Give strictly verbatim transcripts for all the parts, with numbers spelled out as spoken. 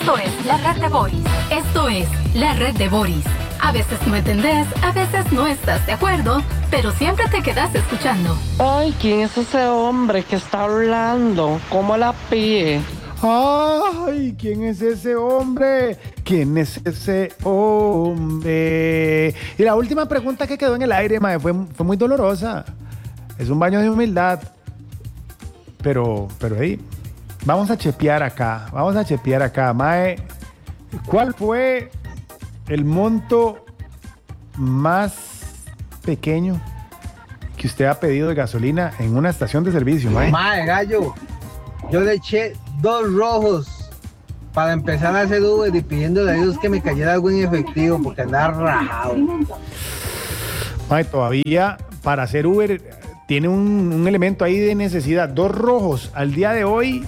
Esto es la red de Boris. Esto es la red de Boris. A veces no entendés, a veces no estás de acuerdo, pero siempre te quedas escuchando. Ay, ¿quién es ese hombre que está hablando? ¿Cómo la pide? Ay, ¿quién es ese hombre? ¿Quién es ese hombre? Y la última pregunta que quedó en el aire, mae, fue, fue muy dolorosa. Es un baño de humildad. Pero, pero ahí, vamos a chepear acá. Vamos a chepear acá, mae. ¿Cuál fue el monto más pequeño que usted ha pedido de gasolina en una estación de servicio, mae? Mae, gallo, yo le eché dos rojos para empezar a hacer Uber y pidiéndole a Dios que me cayera algo en efectivo porque andaba rajado. Mae, todavía para hacer Uber tiene un, un elemento ahí de necesidad. Dos rojos al día de hoy.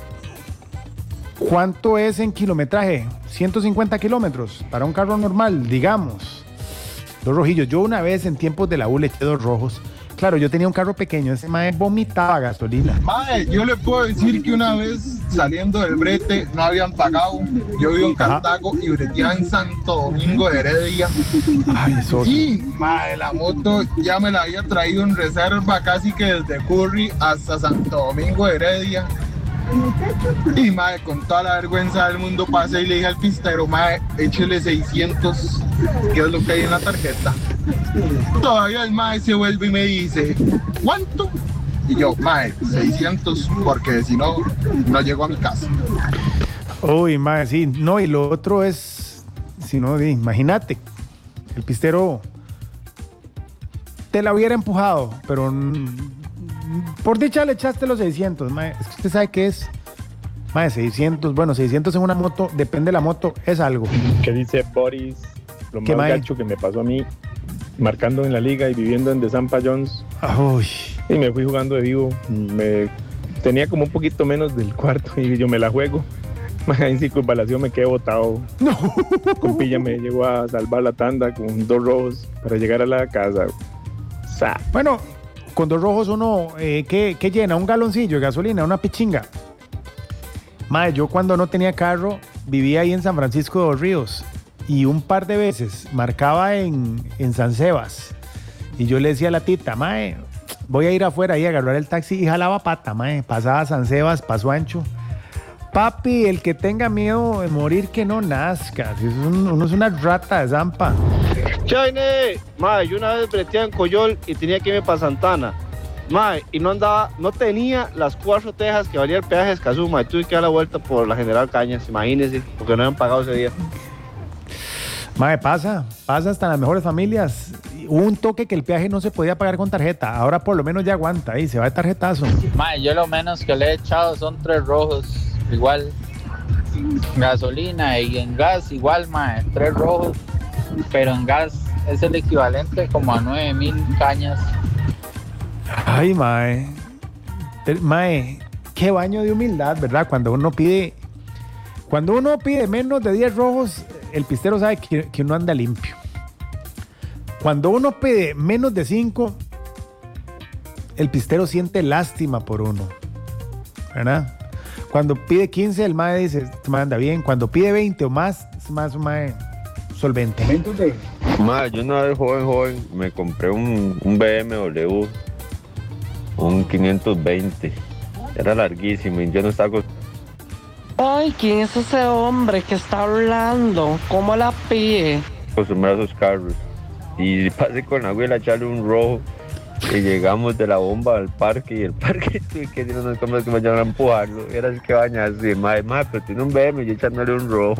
¿Cuánto es en kilometraje? ciento cincuenta kilómetros para un carro normal, digamos. Dos rojillos. Yo una vez en tiempos de la U le eché dos rojos. Claro, yo tenía un carro pequeño, ese mae vomitaba gasolina. Mae, yo le puedo decir que una vez saliendo del brete no habían pagado. Yo vivo en Cartago y breteaba en Santo Domingo de Heredia. Ay, eso. Y mae, la moto ya me la había traído en reserva casi que desde Curry hasta Santo Domingo de Heredia. Y mae, con toda la vergüenza del mundo pasé y le dije al pistero, mae, échele seiscientos, que es lo que hay en la tarjeta. Todavía el mae se vuelve y me dice, ¿cuánto? Y yo, mae, seiscientos, porque si no, no llego a mi casa. Uy, mae, sí. No, y lo otro es, si no, imagínate, el pistero te la hubiera empujado, pero por dicha le echaste los seiscientos, mae. Es que usted sabe qué es, mae, seiscientos, bueno, seiscientos en una moto, depende de la moto, es algo. ¿Qué dice Boris? Lo ¿Qué, más mae? gacho que me pasó a mí, marcando en la liga y viviendo en Desampa Jones. Uy. Y me fui jugando de vivo. Me tenía como un poquito menos del cuarto y yo me la juego. En circunvalación me quedé botado. No. Compilla me llegó a salvar la tanda con dos rojos para llegar a la casa. Sa. Bueno, con dos rojos uno, eh, ¿qué, ¿qué llena? Un galoncillo de gasolina, una pichinga. Mae, yo cuando no tenía carro vivía ahí en San Francisco de los Ríos y un par de veces marcaba en, en San Sebas y yo le decía a la tita, mae, voy a ir afuera ahí a agarrar el taxi y jalaba pata, mae, pasaba San Sebas, Paso Ancho. Papi, el que tenga miedo de morir que no nazca, si es un, uno es una rata de zampa. Chaine, mae, yo una vez breteé en Coyol y tenía que irme para Santana. Mae, y no andaba, no tenía las cuatro tejas que valía el peaje de Escazú, mae, tuve que dar la vuelta por la General Cañas, imagínense, porque no habían pagado ese día. Mae, pasa, pasa hasta en las mejores familias. Hubo un toque que el peaje no se podía pagar con tarjeta, ahora por lo menos ya aguanta ahí, se va de tarjetazo. Mae, yo lo menos que le he echado son tres rojos, igual, gasolina y en gas igual, mae, tres rojos, pero en gas es el equivalente como a nueve mil cañas. Ay, mae. Mae, qué baño de humildad, ¿verdad? Cuando uno pide, cuando uno pide menos de diez rojos, el pistero sabe que, que uno anda limpio. Cuando uno pide menos de cinco, el pistero siente lástima por uno, ¿verdad? Cuando pide quince, el mae dice, este mae anda bien. Cuando pide veinte o más, es más un mae solvente. Mae, yo una vez joven, joven, me compré un, un B M W, un quinientos veinte. Era larguísimo y yo no estaba acostumbrado. Ay, ¿quién es ese hombre que está hablando? ¿Cómo la pide? acostumbrado a esos carros. Y pasé con la abuela a echarle un rojo. Y llegamos de la bomba al parque y el parque tuve que decir unos compras que me vayan a empujarlo. Era así que bañarse, madre, madre, pero tiene un B M y yo echándole un rojo.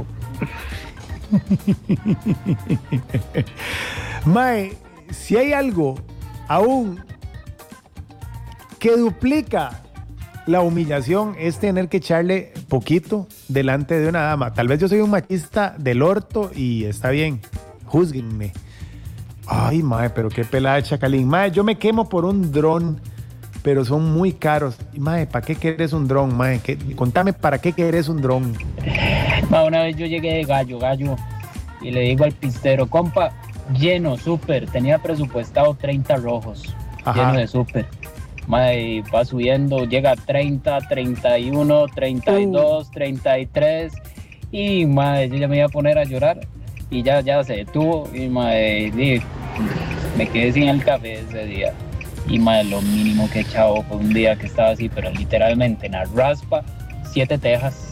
Mae, si hay algo aún que duplica la humillación es tener que echarle poquito delante de una dama. Tal vez yo soy un machista del orto y está bien, júzguenme. Ay, mae, pero qué pelada de chacalín. Mae, yo me quemo por un dron, pero son muy caros. Y mae, ¿para qué querés un dron, mae? ¿Qué? Contame, ¿para qué querés un dron? Ma, una vez yo llegué de gallo, gallo, y le digo al pistero, compa, lleno, súper, tenía presupuestado treinta rojos, Ajá. lleno de súper. Mae, va subiendo, llega a treinta, treinta y uno, treinta y dos, treinta y tres, Y mae, yo ya me iba a poner a llorar y ya, ya se detuvo y mae, y me quedé sin el café ese día. Y mae, lo mínimo que he echado fue un día que estaba así, pero literalmente en la raspa, siete tejas.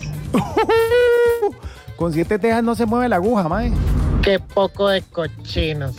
Con siete tejas no se mueve la aguja, mae. Qué poco de cochinos.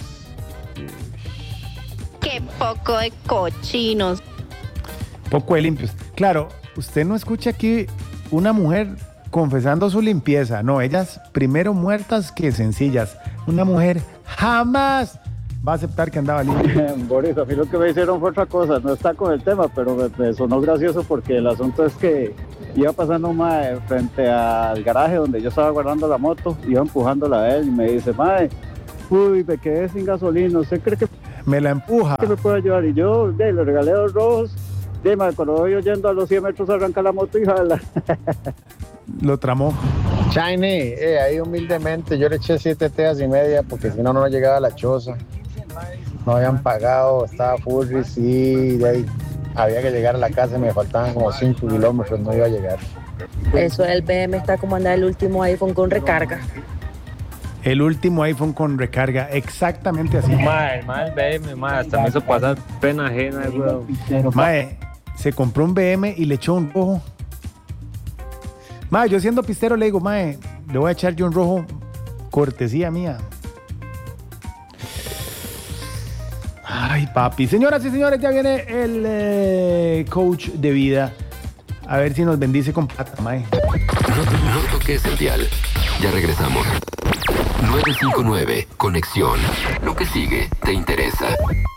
Qué poco de cochinos. Poco de limpios. Claro, usted no escucha aquí una mujer confesando su limpieza. No, ellas primero muertas que sencillas. Una mujer jamás va a aceptar que andaba limpia. Boris, a mí lo que me hicieron fue otra cosa. No está con el tema, pero me, me sonó gracioso porque el asunto es que iba pasando mae frente al garaje donde yo estaba guardando la moto, iba empujándola a él y me dice, mae, uy, me quedé sin gasolina, ¿usted cree que me la empuja? ¿Que me puede ayudar? Y yo de, le regalé dos rojos. De, mae, cuando voy oyendo a los cien metros arranca la moto y jala. Lo tramó. Shiny, eh, ahí humildemente yo le eché siete teas y media porque si no, no llegaba a la choza. No habían pagado, estaba furris y de ahí había que llegar a la casa y me faltaban como cinco kilómetros, no iba a llegar. Eso del B M está como andar el último iPhone con recarga. El último iPhone con recarga, exactamente así. Mae, mae, el B M, mae, hasta me hizo pasar pena ajena, weón. Mae, se compró un B M y le echó un rojo. Mae, yo siendo pistero le digo, mae, le voy a echar yo un rojo, cortesía mía. Ay, papi. Señoras y señores, ya viene el eh, coach de vida. A ver si nos bendice con plata, mae. No, no toques el dial. Ya regresamos. nueve cinco nueve, Conexión. Lo que sigue te interesa.